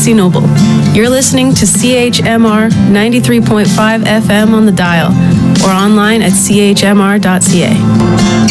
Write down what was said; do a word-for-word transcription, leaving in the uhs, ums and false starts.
Lucy Noble. You're listening to C H M R ninety-three point five F M on the dial or online at c h m r dot c a.